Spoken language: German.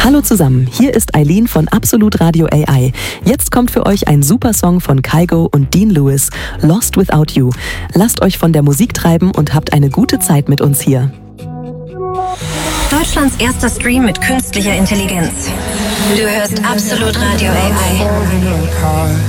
Hallo zusammen, hier ist Eileen von Absolut Radio AI. Jetzt kommt für euch ein super Song von Kygo und Dean Lewis, Lost Without You. Lasst euch von der Musik treiben und habt eine gute Zeit mit uns hier. Deutschlands erster Stream mit künstlicher Intelligenz. Du hörst Absolut Radio AI.